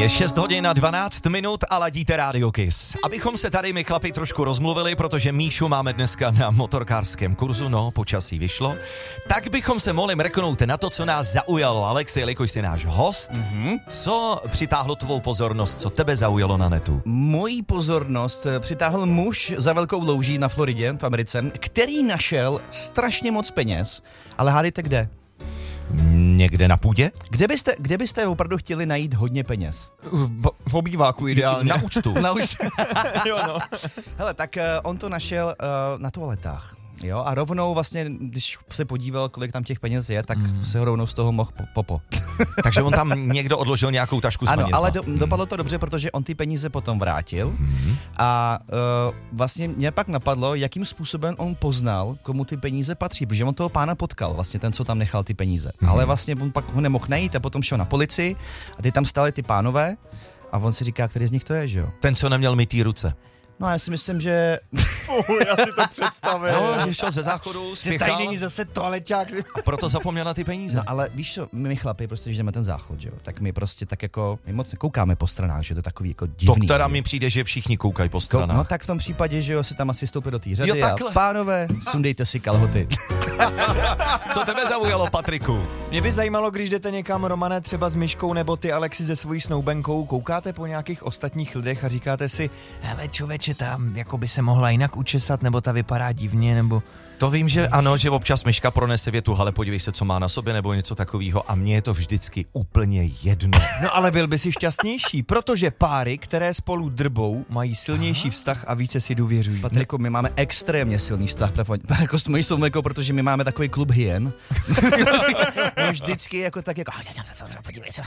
Je 6 hodin a 12 minut a ladíte Radio Kiss. Abychom se tady my chlapi trošku rozmluvili, protože Míšu máme dneska na motorkářském kurzu, no, počasí vyšlo, tak bychom se mohli mrknout na to, co nás zaujalo. Alexi, jelikož jsi náš host, co přitáhlo tvou pozornost, co tebe zaujalo na netu? Mojí pozornost přitáhl muž za velkou louží na Floridě v Americe, který našel strašně moc peněz, ale hádejte kde? Někde na půdě? Kde byste opravdu chtěli najít hodně peněz? V obýváku ideálně. Na účtu. Na účtu. Jo, no. Hele, tak on to našel na toaletách. Jo, a rovnou vlastně, když se podíval, kolik tam těch peněz je, tak se ho rovnou z toho mohl popo. Takže on tam někdo odložil nějakou tašku s ano, penězma. ale dopadlo to dobře, protože on ty peníze potom vrátil a vlastně mě pak napadlo, jakým způsobem on poznal, komu ty peníze patří, protože on toho pána potkal, vlastně ten, co tam nechal ty peníze. Ale vlastně on pak ho nemohl najít a potom šel na policii a ty tam stáli ty pánové a on si říká, který z nich to je, že jo? Ten, co neměl mytý ruce. No já si myslím, že... Já si to představil. No, že šel ze záchodu, spěchal Tady není zase toaleťák. a proto zapomněl na ty peníze. No ale víš co, my chlapi, prostě, když jdeme ten záchod, že jo, tak my prostě tak jako, my moc nekoukáme po stranách, že to je takový jako To divný. teda že? mi přijde, že všichni koukají po stranách. No tak v tom případě, že jo, si tam asi stoupil do té řady Jo, a takhle. pánové, sundejte si kalhoty. Co tebe zaujalo, Patriku? Mě by zajímalo, když jdete někam, Romane, třeba s Myškou nebo ty, Alexi, se svojí snoubenkou, koukáte po nějakých ostatních lidech a říkáte si, hele člověče, tam jako by se mohla jinak učesat, nebo ta vypadá divně, nebo... To vím, že ano, že občas Myška pronese větu, ale podívej se, co má na sobě, nebo něco takového a mně je to vždycky úplně jedno. No ale byl by si šťastnější, protože páry, které spolu drbou, mají silnější vztah a více si důvěřují. Patriku, my máme extrémně silný vztah jako s mojí soubenkou, protože my máme takový klub hyen. My vždycky jako tak jako... Podívej se.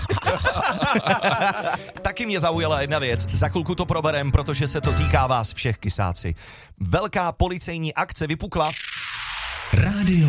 Taky mě zaujala jedna věc, za chvilku to proberem, protože se to týká vás všech, kysáci. Velká policejní akce vypukla. Rádio